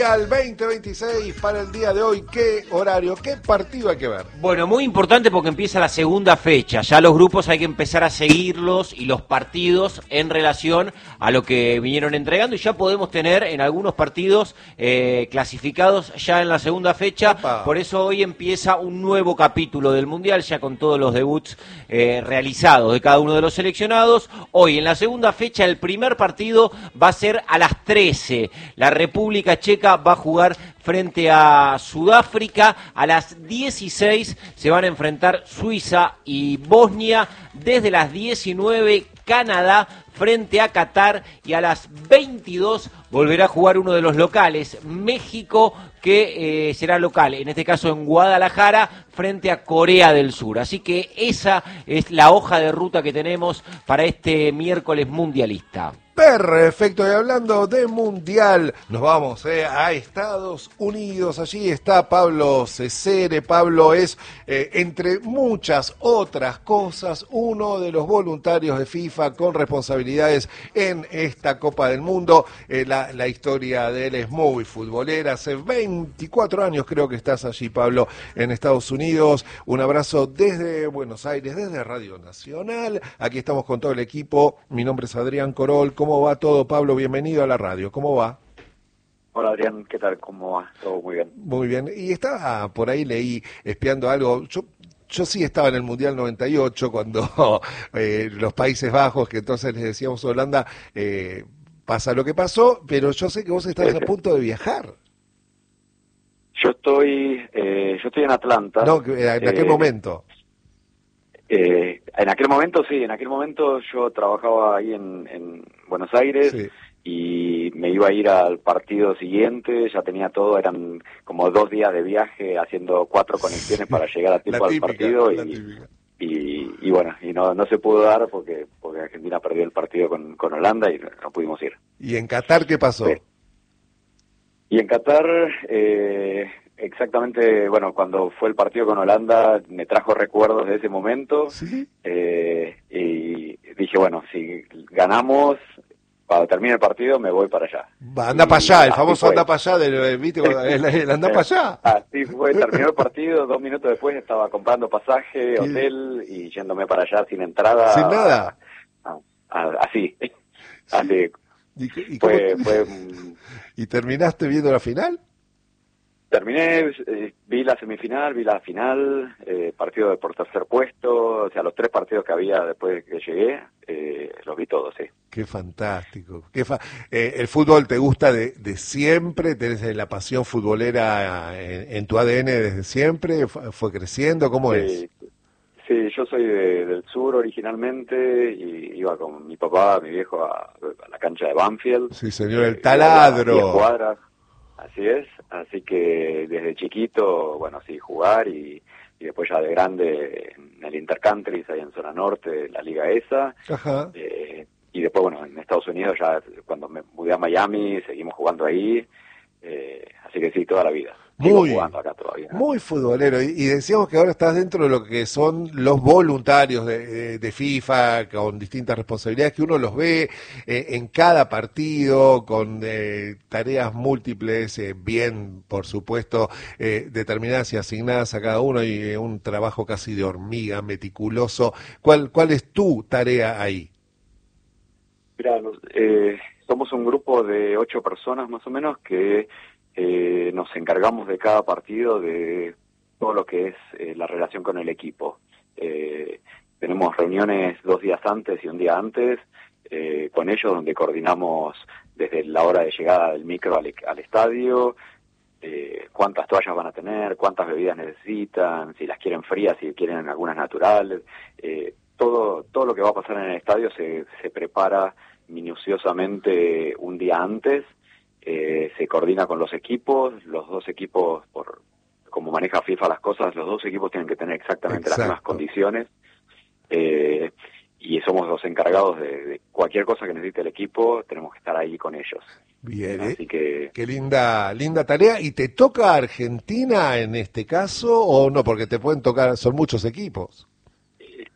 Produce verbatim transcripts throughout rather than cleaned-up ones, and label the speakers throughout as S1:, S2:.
S1: Al veinte veintiséis para el día de hoy, ¿qué horario, qué partido hay que ver?
S2: Bueno, muy importante porque empieza la segunda fecha, ya los grupos hay que empezar a seguirlos y los partidos en relación a lo que vinieron entregando y ya podemos tener en algunos partidos eh, clasificados ya en la segunda fecha. Opa. Por eso hoy empieza un nuevo capítulo del Mundial, ya con todos los debuts eh, realizados de cada uno de los seleccionados. Hoy en la segunda fecha el primer partido va a ser a las trece, la República Checa va a jugar frente a Sudáfrica. A las dieciséis se van a enfrentar Suiza y Bosnia. Desde las diecinueve Canadá frente a Qatar, y a las veintidós volverá a jugar uno de los locales, México, que eh, será local, en este caso en Guadalajara, frente a Corea del Sur. Así que esa es la hoja de ruta que tenemos para este miércoles mundialista.
S1: Perfecto, y hablando de Mundial, nos vamos eh, a Estados Unidos. Allí está Pablo Cesere. Pablo es, eh, entre muchas otras cosas, uno de los voluntarios de FIFA con responsabilidades en esta Copa del Mundo. Eh, la, la historia de él es muy futbolera. Hace veinticuatro años creo que estás allí, Pablo, en Estados Unidos. Un abrazo desde Buenos Aires, desde Radio Nacional. Aquí estamos con todo el equipo. Mi nombre es Adrián Corol. ¿Cómo va todo, Pablo? Bienvenido a la radio. ¿Cómo va?
S3: Hola, Adrián. ¿Qué tal? ¿Cómo va? Todo muy bien.
S1: Muy bien. Y estaba por ahí, leí, espiando algo. Yo yo sí estaba en el Mundial noventa y ocho, cuando eh, los Países Bajos, que entonces les decíamos Holanda, eh, pasa lo que pasó, pero yo sé que vos estás a punto de viajar.
S3: Yo estoy, eh, yo estoy en Atlanta.
S1: No, en aquel eh, momento.
S3: Eh, en aquel momento, sí, en aquel momento yo trabajaba ahí en, en Buenos Aires, sí, y me iba a ir al partido siguiente, ya tenía todo, eran como dos días de viaje haciendo cuatro conexiones, sí, para llegar a tiempo típica, al partido y, y, y bueno, y no no se pudo dar porque porque Argentina perdió el partido con, con Holanda y no pudimos ir.
S1: ¿Y en Qatar qué pasó? Sí.
S3: Y en Qatar... Eh, Exactamente, bueno, cuando fue el partido con Holanda me trajo recuerdos de ese momento, ¿sí? eh, y dije, bueno, si ganamos, cuando termine el partido me voy para allá.
S1: Va, anda para allá, el famoso anda para allá, del, ¿viste? El, el anda para allá.
S3: Así fue, terminó el partido, dos minutos después estaba comprando pasaje, ¿qué? Hotel, y yéndome para allá sin entrada.
S1: ¿Sin nada?
S3: A, a, así, ¿sí? Así.
S1: ¿Y, y,
S3: fue,
S1: cómo...
S3: fue,
S1: ¿Y terminaste viendo la final?
S3: Terminé, eh, vi la semifinal, vi la final, eh, partido de por tercer puesto, o sea, los tres partidos que había después de que llegué, eh, los vi todos, sí.
S1: Qué fantástico. Qué fa eh, ¿El fútbol te gusta de, de siempre? ¿Tenés la pasión futbolera en, en tu A D N desde siempre? ¿Fue creciendo? ¿Cómo
S3: sí,
S1: es?
S3: Sí, yo soy de, del sur originalmente y iba con mi papá, mi viejo, a, a la cancha de Banfield.
S1: Sí, señor, el taladro.
S3: diez cuadras. Así es, así que desde chiquito, bueno, sí, jugar y, y después ya de grande en el Intercountry, ahí en zona norte, la liga esa.
S1: Ajá.
S3: Eh, y después, bueno, en Estados Unidos ya cuando me mudé a Miami, seguimos jugando ahí, eh, así que sí, toda la vida.
S1: Muy,
S3: acá todavía, ¿no?
S1: Muy futbolero, y, y decíamos que ahora estás dentro de lo que son los voluntarios de, de, de FIFA, con distintas responsabilidades, que uno los ve eh, en cada partido, con eh, tareas múltiples, eh, bien, por supuesto, eh, determinadas y asignadas a cada uno, y eh, un trabajo casi de hormiga, meticuloso. ¿Cuál, cuál es tu tarea ahí?
S3: Mira, eh, somos un grupo de ocho personas más o menos que Eh, nos encargamos de cada partido de todo lo que es eh, la relación con el equipo. Eh, tenemos reuniones dos días antes y un día antes eh, con ellos, donde coordinamos desde la hora de llegada del micro al, al estadio, eh, cuántas toallas van a tener, cuántas bebidas necesitan, si las quieren frías, si quieren algunas naturales. Eh, todo, todo lo que va a pasar en el estadio se, se prepara minuciosamente un día antes. Eh, se coordina con los equipos, los dos equipos, por como maneja FIFA las cosas, los dos equipos tienen que tener exactamente Exacto. las mismas condiciones, eh, y somos los encargados de, de cualquier cosa que necesite el equipo, tenemos que estar ahí con ellos.
S1: Bien,
S3: así que
S1: qué linda, linda tarea. ¿Y te toca Argentina en este caso o no? Porque te pueden tocar, son muchos equipos.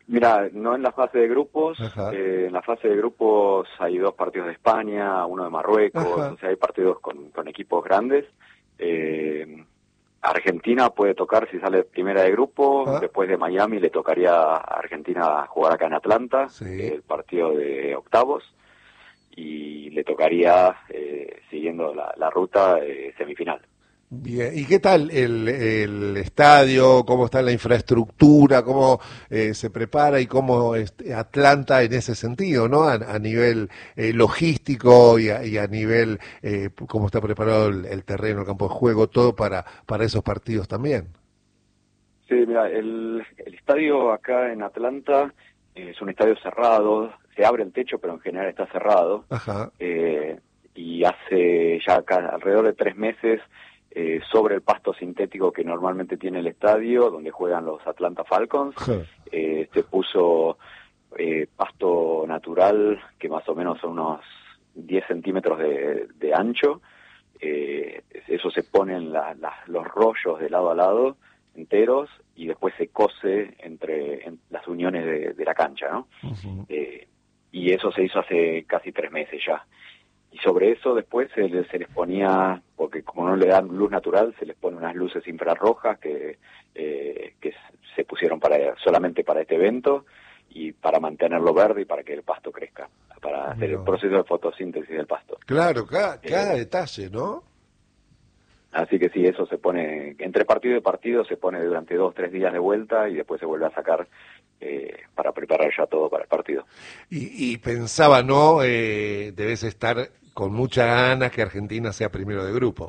S3: Mira, no en la fase de grupos, eh, en la fase de grupos hay dos partidos de España, uno de Marruecos, Ajá. o sea, hay partidos con, con equipos grandes. Eh, Argentina puede tocar si sale primera de grupo, ¿Ah? Después de Miami le tocaría a Argentina jugar acá en Atlanta, sí. el partido de octavos, y le tocaría, eh, siguiendo la, la ruta, eh, semifinal.
S1: Bien, ¿y qué tal el, el estadio? ¿Cómo está la infraestructura? ¿Cómo eh, se prepara y cómo es Atlanta en ese sentido, ¿no? A, a nivel eh, logístico y a, y a nivel eh, cómo está preparado el, el terreno, el campo de juego, todo para, para esos partidos también.
S3: Sí, mira, el, el estadio acá en Atlanta es un estadio cerrado, se abre el techo, pero en general está cerrado.
S1: Ajá.
S3: Eh, y hace ya acá alrededor de tres meses Eh, sobre el pasto sintético que normalmente tiene el estadio, donde juegan los Atlanta Falcons, eh, se puso eh, pasto natural, que más o menos son unos diez centímetros de, de ancho, eh, eso se pone en la, la, los rollos de lado a lado, enteros, y después se cose entre en las uniones de, de la cancha, ¿no? Uh-huh. Eh, y eso se hizo hace casi tres meses ya. Y sobre eso después se les, se les ponía, porque como no le dan luz natural, se les pone unas luces infrarrojas que, eh, que se pusieron para solamente para este evento y para mantenerlo verde y para que el pasto crezca, para hacer no. el proceso de fotosíntesis del pasto.
S1: Claro, cada, cada eh, detalle, ¿no?
S3: Así que sí, eso se pone, entre partido y partido se pone durante dos, tres días de vuelta y después se vuelve a sacar eh, para preparar ya todo para el partido.
S1: Y, y pensaba, ¿no? Eh, debes estar con muchas ganas que Argentina sea primero de grupo.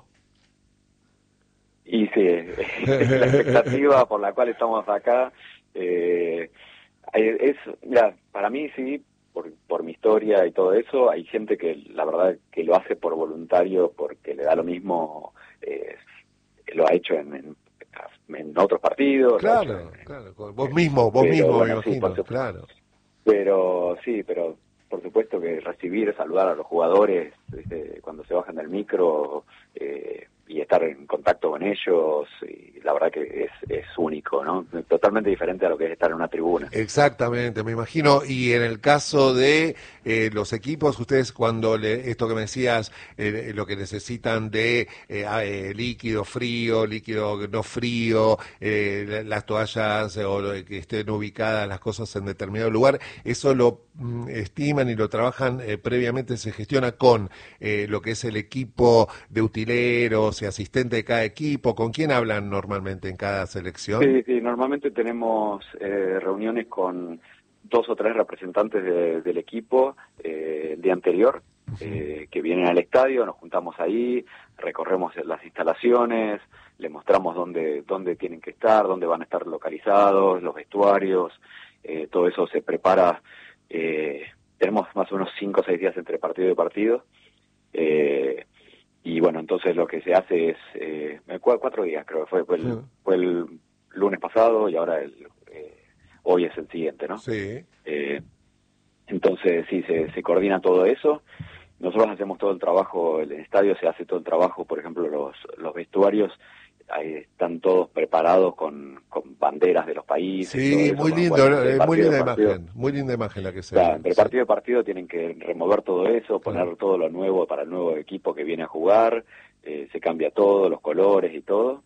S3: Y sí, la expectativa por la cual estamos acá eh, es, mira, para mí sí, por, por mi historia y todo eso, hay gente que la verdad que lo hace por voluntario porque le da lo mismo, eh, lo ha hecho en, en, en otros partidos.
S1: Claro, en, claro, vos mismo, vos
S3: pero,
S1: mismo,
S3: bueno,
S1: me
S3: sí,
S1: imagino,
S3: por
S1: claro.
S3: Pero sí, pero por supuesto que recibir, saludar a los jugadores, ¿viste? Cuando se bajan del micro eh, y estar en contacto con ellos, y la verdad que es, es único, ¿no? Totalmente diferente a lo que es estar en una tribuna.
S1: Exactamente, me imagino. Y en el caso de eh, los equipos, ustedes cuando le, esto que me decías, eh, lo que necesitan de eh, eh, líquido frío, líquido no frío, eh, las toallas o lo, que estén ubicadas las cosas en determinado lugar, eso lo mm, estiman y lo trabajan eh, previamente, se gestiona con eh, lo que es el equipo de utileros y asistente de cada equipo. ¿Con quién hablan normalmente en cada selección?
S3: Sí, sí, normalmente tenemos eh, reuniones con dos o tres representantes de, del equipo eh, el día anterior, eh, que vienen al estadio, nos juntamos ahí, recorremos las instalaciones, les mostramos dónde, dónde tienen que estar, dónde van a estar localizados, los vestuarios, eh, todo eso se prepara. Eh, tenemos más o menos cinco o seis días entre partido y partido. Eh, y bueno, entonces lo que se hace es, eh, cuatro días creo que fue, fue el, sí. fue el lunes pasado y ahora el, eh, hoy es el siguiente, ¿no?
S1: Sí.
S3: Eh, entonces sí, se, se coordina todo eso. Nosotros hacemos todo el trabajo, el estadio se hace todo el trabajo, por ejemplo, los, los vestuarios ahí están todos preparados con, con banderas de los países.
S1: Sí,
S3: todo eso,
S1: muy
S3: con,
S1: lindo,
S3: bueno,
S1: eh, muy linda
S3: partido,
S1: imagen, muy linda imagen la que se
S3: claro,
S1: ve.
S3: entre
S1: sí.
S3: partido y partido tienen que remover todo eso, poner claro. todo lo nuevo para el nuevo equipo que viene a jugar, eh, se cambia todo, los colores y todo.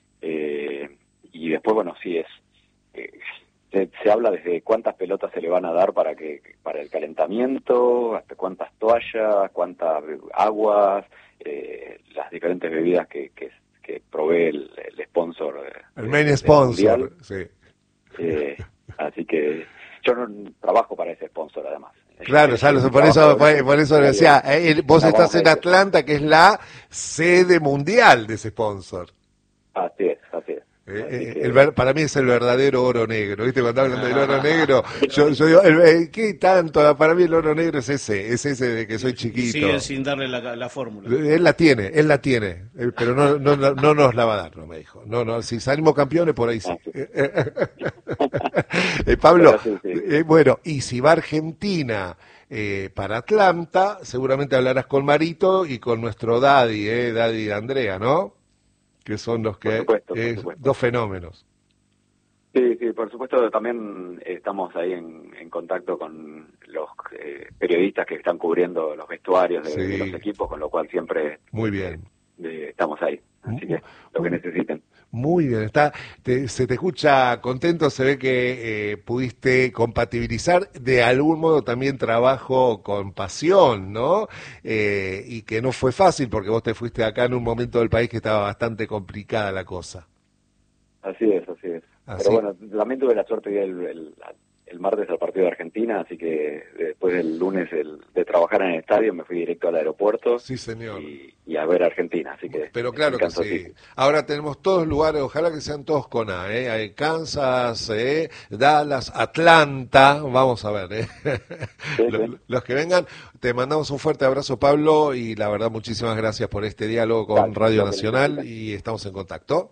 S3: Eh, y después, bueno, sí es... Eh, se, se habla desde cuántas pelotas se le van a dar para que para el calentamiento, hasta cuántas toallas, cuántas aguas, eh, las diferentes bebidas que, que, que provee el, el sponsor.
S1: El main de, sponsor, mundial. Sí.
S3: Eh, así que yo no trabajo para ese sponsor, además.
S1: Claro, ya lo, por eso por, por eso le decía, eh, vos estás en Atlanta, que es la sede mundial de ese sponsor.
S3: Así es, así es.
S1: Eh, eh, el, para mí es el verdadero oro negro, ¿viste? Cuando hablan del oro negro, yo, yo digo, el, el, ¿qué tanto? Para mí el oro negro es ese, es ese de que soy chiquito.
S4: Siguen sin darle la, la fórmula.
S1: Él la tiene, él la tiene, pero no, no, no, no nos la va a dar, no me dijo. No, no, si salimos campeones por ahí sí. eh, Pablo, sí, sí. Eh, bueno, y si va Argentina eh, para Atlanta, seguramente hablarás con Marito y con nuestro Daddy, eh, Daddy de Andrea, ¿no? Que son los que
S3: por supuesto, por
S1: es,
S3: supuesto.
S1: dos fenómenos.
S3: Sí, sí, por supuesto, también estamos ahí en, en contacto con los eh, periodistas que están cubriendo los vestuarios de,
S1: Sí.
S3: de los equipos, con lo cual siempre
S1: Muy bien.
S3: eh, estamos ahí, así que lo que necesiten.
S1: Muy bien, está, te, se te escucha contento, se ve que eh, pudiste compatibilizar de algún modo también trabajo con pasión, ¿no? Eh, y que no fue fácil porque vos te fuiste acá en un momento del país que estaba bastante complicada la cosa.
S3: Así es, así es.
S1: Así.
S3: Pero bueno, también tuve la suerte de ir el, el, el martes al partido de Argentina, así que después del lunes el, de trabajar en el estadio me fui directo al aeropuerto.
S1: Sí, señor.
S3: Y, y a ver a Argentina, así que...
S1: Pero claro que sí. Ahora tenemos todos lugares, ojalá que sean todos con A, ¿eh? Hay Kansas, ¿eh? Dallas, Atlanta, vamos a ver, ¿eh?
S3: Sí,
S1: los,
S3: sí.
S1: los que vengan, te mandamos un fuerte abrazo, Pablo, y la verdad muchísimas gracias por este diálogo con
S3: Dale,
S1: Radio
S3: lo que
S1: Nacional
S3: necesiten.
S1: y estamos en contacto.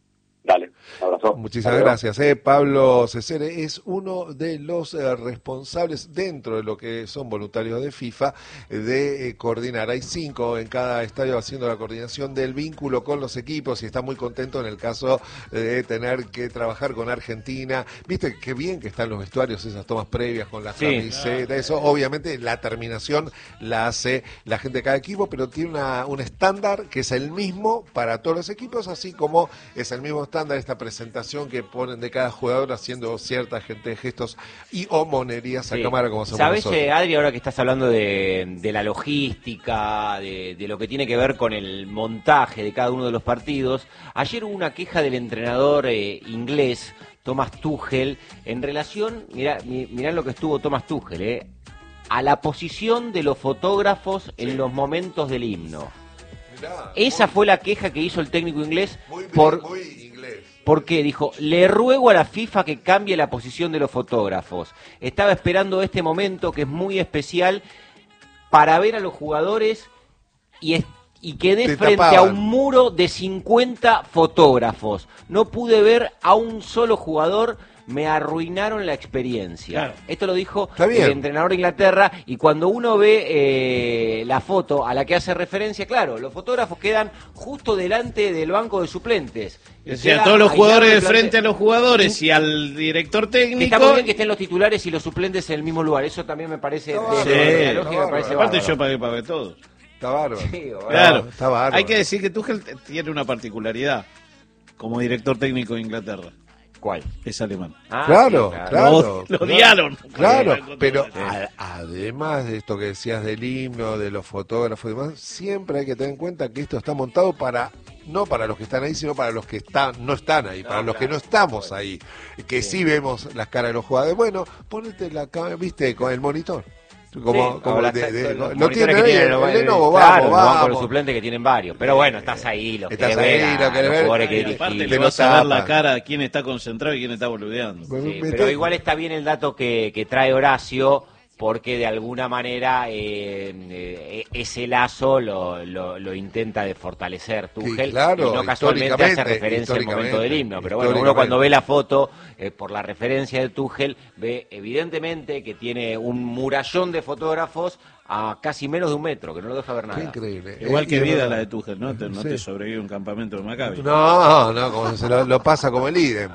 S3: Dale, un abrazo.
S1: Muchísimas
S3: Hasta luego.
S1: gracias. Eh. Pablo Cesere es uno de los eh, responsables dentro de lo que son voluntarios de FIFA de eh, coordinar. Hay cinco en cada estadio haciendo la coordinación del vínculo con los equipos y está muy contento en el caso de tener que trabajar con Argentina. Viste qué bien que están los vestuarios, esas tomas previas con las
S2: Sí.
S1: camisetas. Eso obviamente la terminación la hace la gente de cada equipo, pero tiene una, un estándar que es el mismo para todos los equipos, así como es el mismo estándar esta presentación que ponen de cada jugador haciendo cierta gente gestos y o monerías a
S2: Sí.
S1: cámara como hacemos
S2: ¿Sabés,
S1: nosotros.
S2: eh, Adri, ahora que estás hablando de, de la logística, de, de lo que tiene que ver con el montaje de cada uno de los partidos, ayer hubo una queja del entrenador eh, inglés, Thomas Tuchel, en relación, mirá, mi- mirá lo que estuvo Thomas Tuchel, eh, a la posición de los fotógrafos en los momentos del himno.
S1: Mirá,
S2: Esa
S1: muy-
S2: fue la queja que hizo el técnico inglés
S1: muy, bien,
S2: por...
S1: muy inglés.
S2: Porque dijo, le ruego a la FIFA que cambie la posición de los fotógrafos. Estaba esperando este momento que es muy especial para ver a los jugadores y, es- y quedé
S1: Te
S2: frente
S1: tapaban.
S2: a un muro de cincuenta fotógrafos. No pude ver a un solo jugador, me arruinaron la experiencia.
S4: Claro.
S2: Esto lo dijo
S1: Está bien.
S2: el entrenador de Inglaterra y cuando uno ve eh, la foto a la que hace referencia, claro, los fotógrafos quedan justo delante del banco de suplentes.
S4: O sea,
S2: Queda
S4: todos los
S2: aislado
S4: jugadores
S2: del
S4: de
S2: plantel.
S4: frente a los jugadores y al director
S2: Que
S4: técnico.
S2: está muy bien que estén los titulares y los suplentes en el mismo lugar. Eso también me parece,
S1: Está
S2: de,
S1: bárbaro,
S2: de la
S4: sí,
S2: lógica
S1: está
S2: me parece
S4: Aparte
S2: bárbaro.
S4: yo pagué para todos.
S1: Está bárbaro.
S2: Sí, bueno.
S4: Claro,
S1: está bárbaro.
S4: hay que decir que Tuchel t- tiene una particularidad como director técnico de Inglaterra.
S2: ¿Cuál?
S4: Es alemán.
S2: Ah,
S1: Claro,
S2: sí,
S1: claro.
S4: Lo- lo odiaron.
S1: Claro,
S4: Sí.
S1: pero
S4: Sí.
S1: a- además de esto que decías del himno, de los fotógrafos y demás, siempre hay que tener en cuenta que esto está montado para, no para los que están ahí, sino para los que están, no están ahí, para los que no estamos ahí, que sí vemos las caras de los jugadores. Bueno, ponete la cámara, viste, con el monitor. Como,
S2: Sí,
S1: como
S2: o la-
S1: de- de-
S2: los
S1: lo
S2: monitores
S1: tiene
S2: que
S1: ahí,
S2: tienen
S1: el,
S2: los-
S1: el Lenovo,
S2: claro,
S1: vamos,
S2: los bancos, los
S1: vamos.
S2: suplentes que tienen varios. Pero bueno, estás ahí, los
S1: Estás
S2: querés
S1: ahí,
S2: ver,
S1: lo
S2: a
S1: querés
S2: los
S1: ver.
S2: jugadores que
S4: Y aparte
S2: dirigís.
S1: te
S4: le
S1: lo
S4: vas a ver
S1: tapan.
S4: la cara a quién está concentrado y quién está boludeando.
S1: Bueno,
S2: Sí,
S1: me
S2: pero
S1: te-
S2: igual está bien el dato que, que trae Horacio, porque de alguna manera eh, eh, ese lazo lo, lo, lo intenta de fortalecer Tuchel,
S1: Sí, claro,
S2: y no casualmente hace
S1: históricamente,
S2: referencia al momento
S1: históricamente,
S2: del himno. Pero bueno, uno
S1: históricamente.
S2: cuando ve la foto, eh, por la referencia de Tuchel, ve evidentemente que tiene un murallón de fotógrafos a casi menos de un metro, que no lo deja ver
S1: Qué
S2: nada.
S1: increíble.
S4: Igual
S1: Eh,
S4: que
S1: y de
S4: vida
S1: verdad.
S4: la de Tuchel, ¿no? Te, no
S1: Sí.
S4: te sobrevive un campamento de Maccabi.
S1: No, no, como se lo, lo pasa como el idem.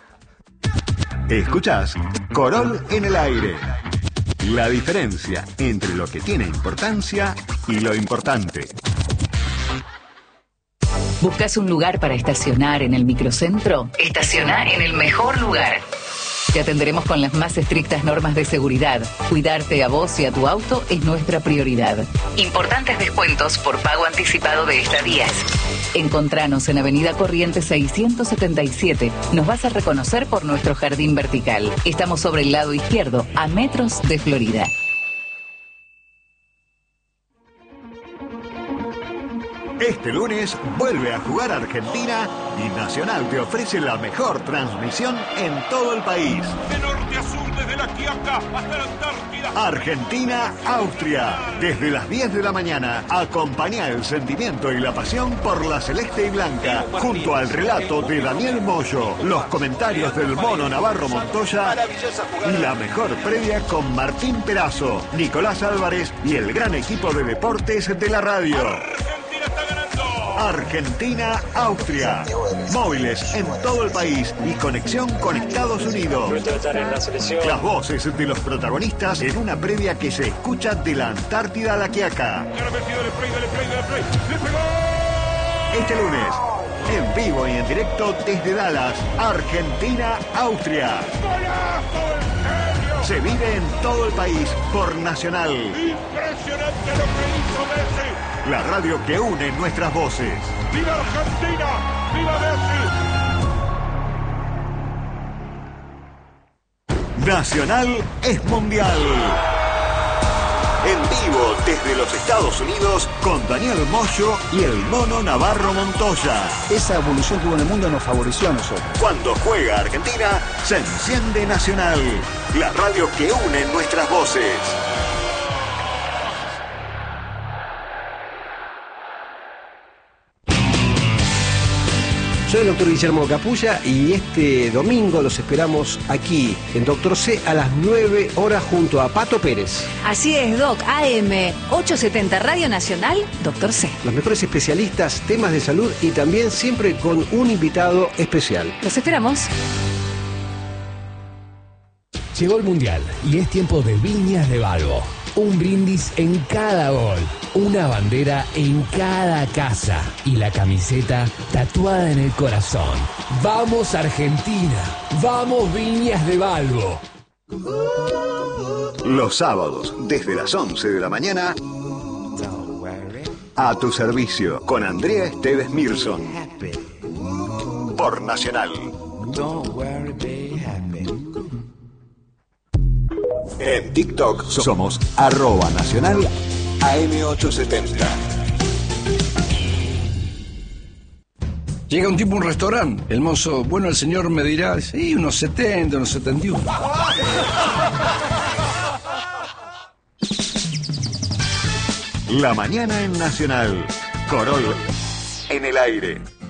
S5: Escuchás Corol en el aire. La diferencia entre lo que tiene importancia y lo importante.
S6: ¿Buscas un lugar para estacionar en el microcentro? Estacionar en el mejor lugar. Te atenderemos con las más estrictas normas de seguridad. Cuidarte a vos y a tu auto es nuestra prioridad. Importantes descuentos por pago anticipado de estadías. Encontranos en Avenida Corrientes seiscientos setenta y siete. Nos vas a reconocer por nuestro jardín vertical. Estamos sobre el lado izquierdo, a metros de Florida.
S5: Este lunes vuelve a jugar Argentina y Nacional te ofrece la mejor transmisión en todo el país.
S7: De norte a sur, desde la Quiaca hasta la Antártida.
S5: Argentina-Austria. Desde las diez de la mañana, acompaña el sentimiento y la pasión por la celeste y blanca. Junto al relato de Daniel Moyo, los comentarios del Mono Navarro Montoya y la mejor previa con Martín Perazo, Nicolás Álvarez y el gran equipo de deportes de la radio.
S7: Argentina está ganando.
S5: Argentina-Austria. Móviles en todo el país y conexión con Estados Unidos. Las voces de los protagonistas en una previa que se escucha de la Antártida a la Quiaca. Este lunes, en vivo y en directo desde Dallas, Argentina-Austria. Se vive en todo el país por Nacional.
S7: Impresionante lo que hizo Messi.
S5: La radio que une nuestras voces.
S7: ¡Viva Argentina! ¡Viva Messi!
S5: Nacional es mundial. En vivo desde los Estados Unidos con Daniel Moyo y el Mono Navarro Montoya.
S8: Esa evolución que hubo en el mundo nos favoreció a nosotros.
S5: Cuando juega Argentina, se enciende Nacional. La radio que une nuestras voces.
S9: Soy el doctor Guillermo Capulla y este domingo los esperamos aquí en Doctor C a las nueve horas junto a Pato Pérez.
S10: Así es, Doc, A M ochocientos setenta Radio Nacional, Doctor C.
S9: Los mejores especialistas, temas de salud y también siempre con un invitado especial.
S10: Los esperamos.
S11: Llegó el Mundial y es tiempo de Viñas de Balbo. Un brindis en cada gol, una bandera en cada casa y la camiseta tatuada en el corazón. ¡Vamos Argentina! ¡Vamos Viñas de Balbo!
S5: Los sábados, desde las once de la mañana, a tu servicio, con Andrea Esteves Mirson. Por Nacional. En TikTok somos arroba nacional A M ochocientos setenta.
S12: Llega un tipo a un restaurante, el mozo, bueno, el señor me dirá, sí, unos setenta, unos setenta y uno.
S5: La mañana en Nacional. Corol en el aire.